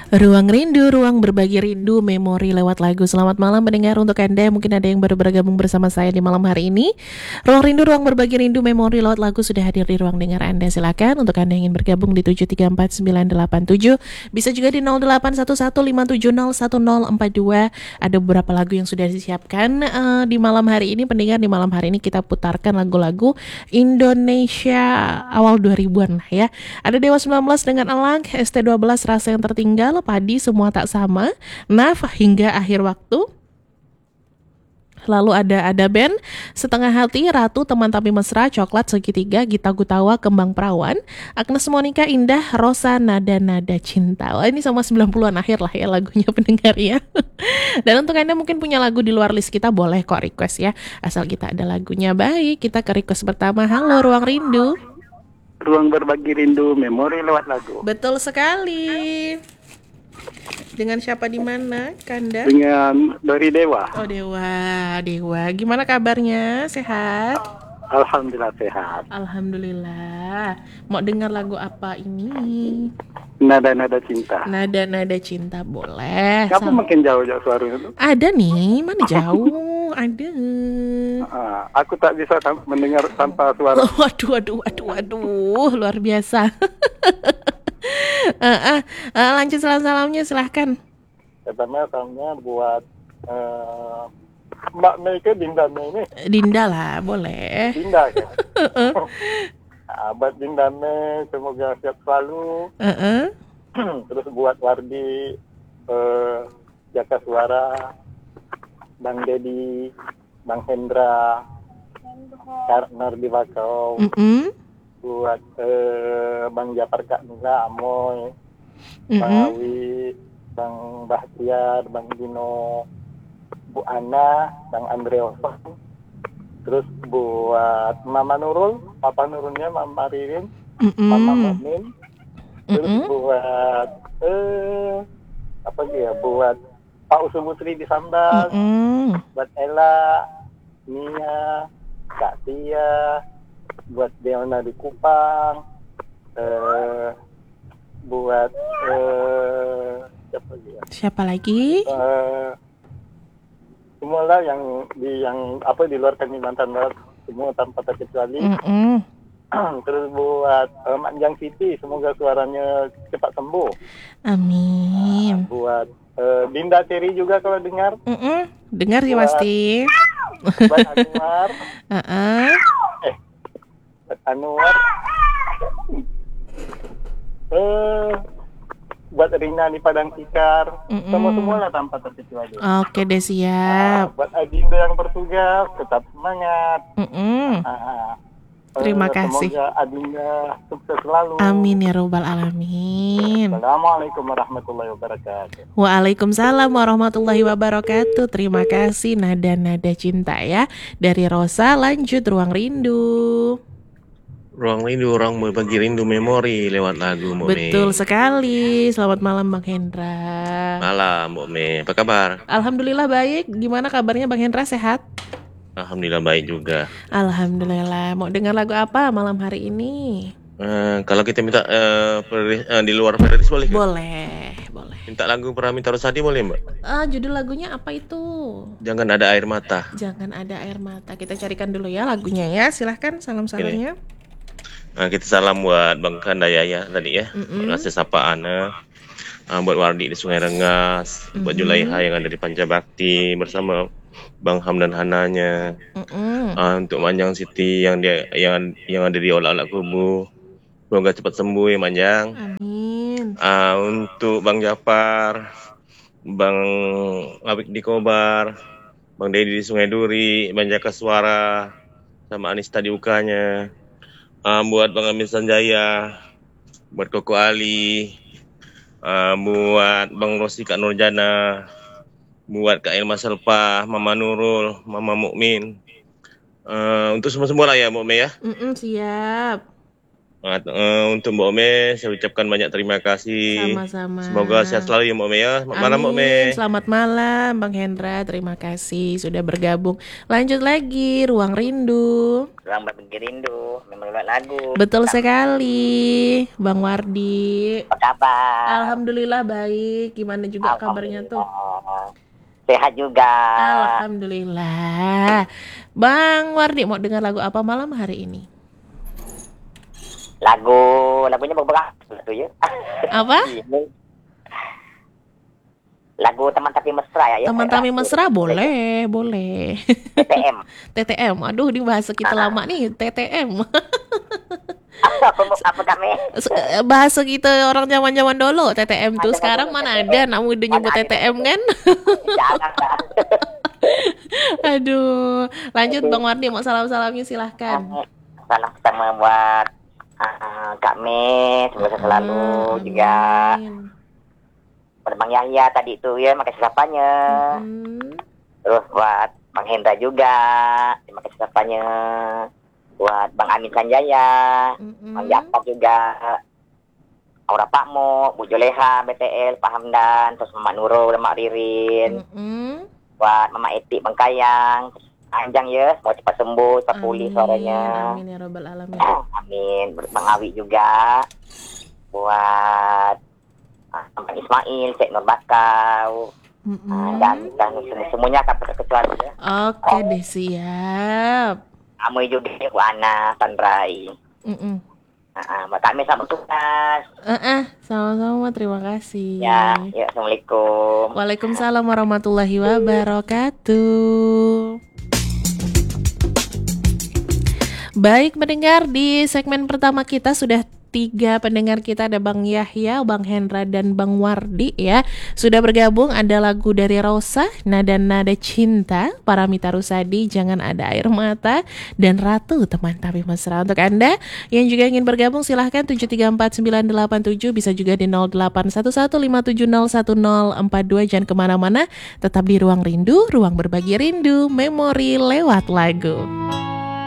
Ruang rindu, ruang berbagi rindu, memori lewat lagu. Selamat malam mendengar untuk Anda. Mungkin ada yang baru bergabung bersama saya di malam hari ini. Ruang rindu, ruang berbagi rindu, memori lewat lagu sudah hadir di ruang dengar Anda. Silakan untuk Anda yang ingin bergabung di 734-987. Bisa juga di 081157011042. Ada beberapa lagu yang sudah disiapkan di malam hari ini. Pendengar, di malam hari ini kita putarkan lagu-lagu Indonesia awal 2000-an lah ya. Ada Dewa 19 dengan Elang, ST12 Rasa yang Tertinggal, Padi Semua Tak Sama, Naf Hingga Akhir Waktu. Lalu ada band Setengah Hati, Ratu Teman Tapi Mesra, Coklat Segitiga, Gita Gutawa, Kembang Perawan, Agnes Monica, Indah, Rosa, Nada-Nada Cinta. Wah, ini sama 90-an akhir lah ya lagunya pendengar ya. Dan untuk Anda mungkin punya lagu di luar list kita, boleh kok request ya. Asal kita ada lagunya. Baik, kita ke request pertama. Halo Ruang Rindu. Ruang berbagi rindu, memori lewat lagu. Betul sekali. Dengan siapa di mana, Kanda? Dengan dari Dewa. Oh, Dewa. Gimana kabarnya? Sehat? Alhamdulillah sehat. Alhamdulillah. Mau dengar lagu apa ini? Nada-nada cinta. Nada-nada cinta boleh. Kamu makin jauh-jauh suaranya itu? Ada nih, mana jauh? Ada. Aku tak bisa mendengar tanpa suara. Waduh, luar biasa. Lanjut salam-salamnya silahkan. Pertama salamnya buat Mbak Mei ke Dinda Mei ini. Dinda lah, boleh. Dinda kan? Buat Dinda Mei semoga sehat selalu. Terus buat Wardi, Jaka Suara, Bang Dedi, Bang Hendra, Karnar di Bakau, buat Bang Japar, Kak Nila, Amoy, Bang Awi, Bang Bahtiar, Bang Dino, Bu Ana, Bang Andreoson, terus buat Mama Nurul, Papa Nurulnya, Mama Ririn, Mama Mumin, terus buat apa sih ya, buat Pak Usumutri di Sambal, buat Ella, Nia, Kak Tia, buat Deona di Kupang, buat siapa lagi? Semualah yang di luar Kalimantan Barat, semua tanpa terkecuali. Terus buat Manjang Siti, semoga suaranya cepat sembuh. Amin. Buat Dinda Teri juga kalau dengar. Dengar sih pasti. Buat Anwar. Buat Anwar. Buat Rina di Padang Tikar. Semua lah tanpa terkecuali. Oke deh, siap. Buat Adinda yang bertugas, tetap semangat. Terima kasih. Semoga Adinda sukses selalu. Amin ya robbal alamin. Assalamualaikum warahmatullahi wabarakatuh. Waalaikumsalam warahmatullahi wabarakatuh. Terima kasih nada-nada cinta ya dari Rosa. Lanjut Ruang Rindu. Ruang rindu, ruang berbagi rindu, memori lewat lagu, Mbak Mei. Betul sekali. Selamat malam Bang Hendra. Malam, Mbak Mei. Apa kabar? Alhamdulillah baik. Gimana kabarnya Bang Hendra, sehat? Alhamdulillah baik juga. Alhamdulillah. Mau dengar lagu apa malam hari ini? Kalau kita minta di luar playlist boleh? Boleh. Minta lagu Paramitha Rusady boleh, Mbak? Judul lagunya apa itu? Jangan Ada Air Mata. Jangan Ada Air Mata. Kita carikan dulu ya lagunya ya. Silahkan salam-salamnya. Kita salam buat Bang Kandaya ya tadi ya. Terima kasih sapaan. Buat Wardi di Sungai Rengas, buat Julaiha yang ada di Pancabakti bersama Bang Ham dan Hananya. Untuk Manjang Siti yang ada di Olak-Olak Kubu. Semoga cepat sembuh ya Manjang. Amin. Untuk Bang Japar, Bang Awik di Kobar, Bang Dedi di Sungai Duri, Bang Jaka Suara, sama Anis tadi ukanya. Buat Bang Amin Sanjaya, buat Koko Ali, buat Bang Rosi, Kak Nurjana, buat Kak Ilma Selpa, Mama Nurul, Mama Mukmin. Untuk semua lah ya Mbak Mei ya. Siap. Untuk Mbak Ome, saya ucapkan banyak terima kasih. Sama-sama. Semoga sehat selalu ya Mbak Ome ya. Selamat malam Mbak Ome. Selamat malam Bang Hendra, terima kasih sudah bergabung. Lanjut lagi, Ruang Rindu. Ruang Berbagi Rindu, memang lagu. Betul sekali, Bang Wardi. Apa kabar? Alhamdulillah baik. Gimana juga kabarnya tuh? Sehat juga. Alhamdulillah. Bang Wardi mau dengar lagu apa malam hari ini? Lagunya beberapa tuh ya. Apa? Lagu Teman Tapi Mesra ya. Teman Tapi Mesra boleh. TTM. TTM. Aduh, ini bahasa kita lama nih, TTM. Apa kami? Bahasa kita orang zaman-zaman dulu, TTM tuh. Sekarang mana ada namun udah nyebut TTM kan? Jangan. Aduh. Lanjut Bang Wardi, mau salam-salamnya silahkan. Salam pertama buat Kak Me, semoga selalu juga. Pada Bang Yahya tadi itu ya, makasih sapanya. Terus buat Bang Hendra juga, terima kasih sapanya. Buat Bang Amin Sanjaya, Bang Jafar juga, Aura Pakmo, Bu Joleha, BTL, Pak Hamdan, terus Mama Nurul, Mak Ririn. Buat Mama Etik, Bang Kayang, panjang ya, mau cepat sembuh, cepat pulih suaranya. Amin ya Rabbal Alamin. Amin. Bang Awi juga. Buat Bang Ismail, Cek Nur Bakau. Dan semuanya akan terkecuali ya. Oke deh, siap. Kamu juga Bu Ana, Sandrai. Buat kami selamat tugas. Sama-sama, terima kasih. Ya, Assalamualaikum. Waalaikumsalam warahmatullahi wabarakatuh. Baik mendengar, di segmen pertama kita sudah 3 pendengar kita, ada Bang Yahya, Bang Hendra, dan Bang Wardi ya. Sudah bergabung, ada lagu dari Rosa, Nada-Nada Cinta, Paramita Rusady, Jangan Ada Air Mata, dan Ratu Teman Tapi Mesra. Untuk Anda yang juga ingin bergabung silahkan 734-987, bisa juga di 081157011042. Jangan kemana-mana, tetap di Ruang Rindu, ruang berbagi rindu, memori lewat lagu.